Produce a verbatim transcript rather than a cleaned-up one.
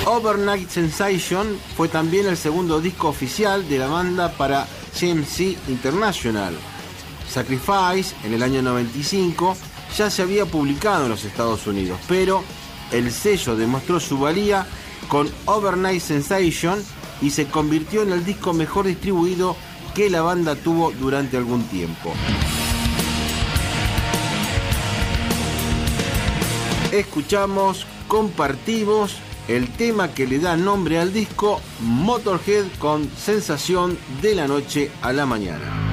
Overnight Sensation fue también el segundo disco oficial de la banda para G M C International. Sacrifice, en el año noventa y cinco, ya se había publicado en los Estados Unidos, pero el sello demostró su valía con Overnight Sensation y se convirtió en el disco mejor distribuido que la banda tuvo durante algún tiempo. Escuchamos, compartimos el tema que le da nombre al disco, Motorhead con Sensación de la noche a la mañana.